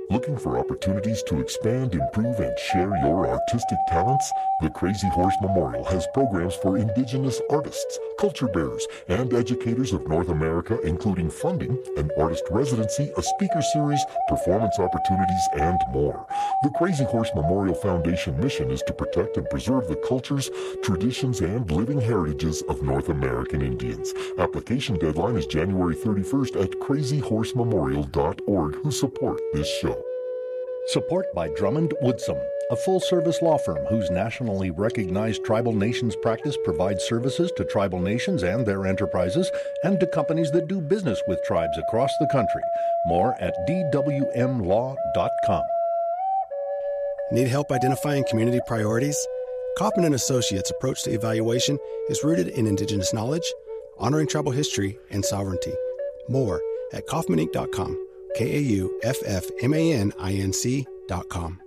Looking for opportunities to expand, improve, and share your artistic talents? The Crazy Horse Memorial has programs for Indigenous artists, culture bearers, and educators of North America, including funding, an artist residency, a speaker series, performance opportunities, and more. The Crazy Horse Memorial Foundation mission is to protect and preserve the cultures, traditions, and living heritages of North American Indians. Application deadline is January 31st at crazyhorsememorial.org, who support this show. Support by Drummond Woodsum, a full-service law firm whose nationally recognized tribal nations practice provides services to tribal nations and their enterprises and to companies that do business with tribes across the country. More at dwmlaw.com. Need help identifying community priorities? Kaufman & Associates' approach to evaluation is rooted in Indigenous knowledge, honoring tribal history, and sovereignty. More at kaufmaninc.com. KAUFFMANINC.com.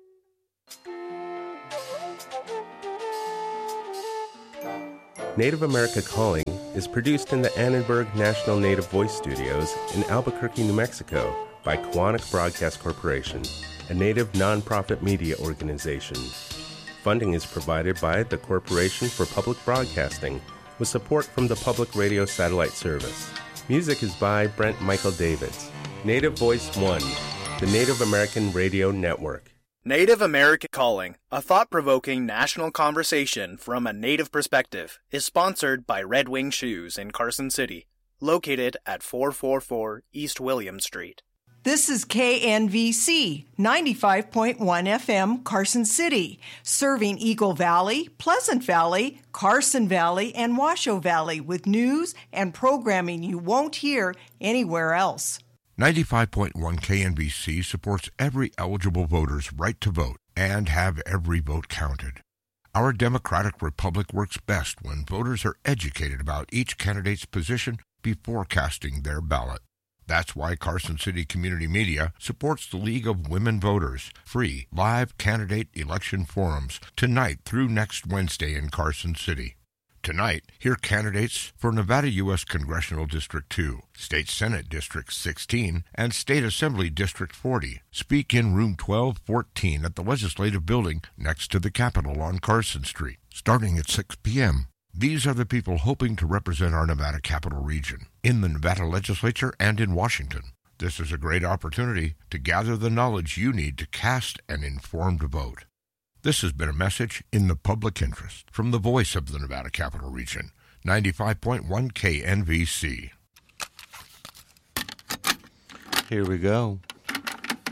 Native America Calling is produced in the Annenberg National Native Voice Studios in Albuquerque, New Mexico by Quantic Broadcast Corporation, a Native nonprofit media organization. Funding is provided by the Corporation for Public Broadcasting with support from the Public Radio Satellite Service. Music is by Brent Michael Davids. Native Voice One, the Native American Radio Network. Native America Calling, a thought-provoking national conversation from a Native perspective, is sponsored by Red Wing Shoes in Carson City, located at 444 East William Street. This is KNVC 95.1 FM, Carson City, serving Eagle Valley, Pleasant Valley, Carson Valley, and Washoe Valley with news and programming you won't hear anywhere else. 95.1 KNBC supports every eligible voter's right to vote and have every vote counted. Our democratic republic works best when voters are educated about each candidate's position before casting their ballot. That's why Carson City Community Media supports the League of Women Voters, free live candidate election forums tonight through next Wednesday in Carson City. Tonight, hear candidates for Nevada U.S. Congressional District 2, State Senate District 16, and State Assembly District 40 speak in Room 1214 at the Legislative Building next to the Capitol on Carson Street, starting at 6 p.m. These are the people hoping to represent our Nevada Capital Region, in the Nevada Legislature and in Washington. This is a great opportunity to gather the knowledge you need to cast an informed vote. This has been a message in the public interest from the voice of the Nevada Capital Region, 95.1 KNVC. Here we go.